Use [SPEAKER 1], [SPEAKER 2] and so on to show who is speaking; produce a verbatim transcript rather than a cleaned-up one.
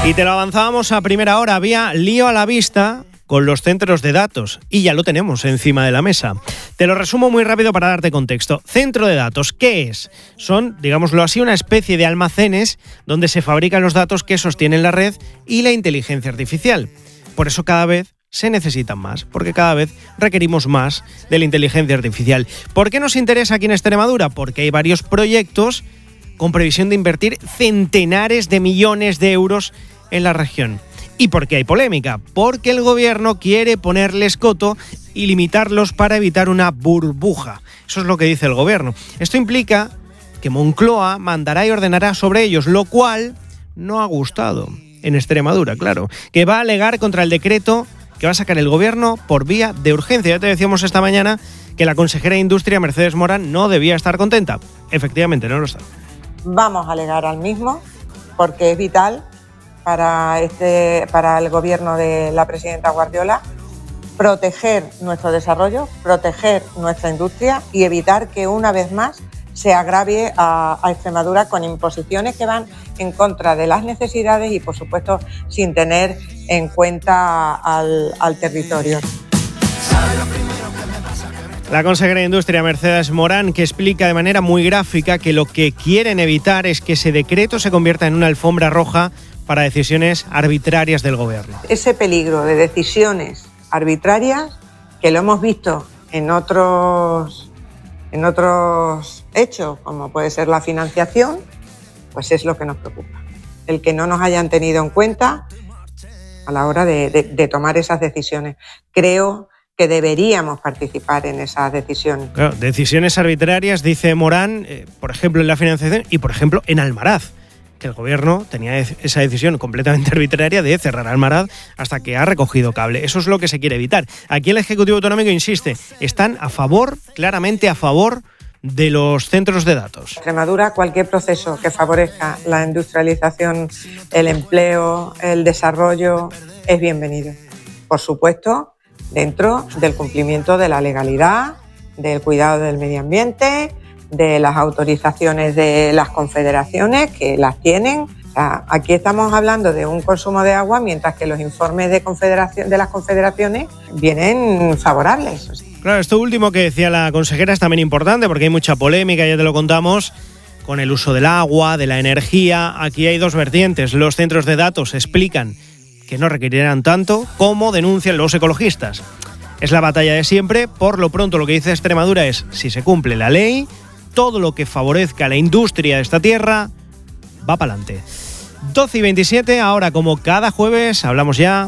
[SPEAKER 1] Y te lo avanzábamos a primera hora, había lío a la vista con los centros de datos y ya lo tenemos encima de la mesa. Te lo resumo muy rápido para darte contexto. Centro de datos, ¿qué es? Son, digámoslo así, una especie de almacenes donde se fabrican los datos que sostienen la red y la inteligencia artificial. Por eso cada vez se necesitan más, porque cada vez requerimos más de la inteligencia artificial. ¿Por qué nos interesa aquí en Extremadura? Porque hay varios proyectos con previsión de invertir centenares de millones de euros en la región. ¿Y por qué hay polémica? Porque el gobierno quiere ponerles coto y limitarlos para evitar una burbuja. Eso es lo que dice el gobierno. Esto implica que Moncloa mandará y ordenará sobre ellos, lo cual no ha gustado en Extremadura, claro, que va a alegar contra el decreto que va a sacar el gobierno por vía de urgencia. Ya te decíamos esta mañana que la consejera de Industria, Mercedes Morán, no debía estar contenta. Efectivamente, no lo está.
[SPEAKER 2] Vamos a alegar al mismo porque es vital para, este, para el gobierno de la presidenta Guardiola proteger nuestro desarrollo, proteger nuestra industria y evitar que una vez más se agravie a, a Extremadura con imposiciones que van en contra de las necesidades y, por supuesto, sin tener en cuenta al, al territorio.
[SPEAKER 1] La consejera de Industria, Mercedes Morán, que explica de manera muy gráfica que lo que quieren evitar es que ese decreto se convierta en una alfombra roja para decisiones arbitrarias del gobierno.
[SPEAKER 2] Ese peligro de decisiones arbitrarias, que lo hemos visto en otros, en otros hechos, como puede ser la financiación, pues es lo que nos preocupa. El que no nos hayan tenido en cuenta a la hora de, de, de tomar esas decisiones. Creo que deberíamos participar en esas decisiones.
[SPEAKER 1] Claro, decisiones arbitrarias, dice Morán, eh, por ejemplo, en la financiación y, por ejemplo, en Almaraz, que el gobierno tenía esa decisión completamente arbitraria de cerrar Almaraz hasta que ha recogido cable. Eso es lo que se quiere evitar. Aquí el Ejecutivo Autonómico insiste, están a favor, claramente a favor, de los centros de datos.
[SPEAKER 2] En Extremadura, cualquier proceso que favorezca la industrialización, el empleo, el desarrollo, es bienvenido. Por supuesto, dentro del cumplimiento de la legalidad, del cuidado del medio ambiente, de las autorizaciones de las confederaciones, que las tienen. O sea, aquí estamos hablando de un consumo de agua, mientras que los informes de, confederación, de las confederaciones vienen favorables.
[SPEAKER 1] Claro, esto último que decía la consejera es también importante, porque hay mucha polémica, ya te lo contamos, con el uso del agua, de la energía. Aquí hay dos vertientes. Los centros de datos explican que no requerirán tanto como denuncian los ecologistas. Es la batalla de siempre. Por lo pronto, lo que dice Extremadura es, si se cumple la ley, todo lo que favorezca a la industria de esta tierra va para adelante. doce y veintisiete, ahora como cada jueves hablamos ya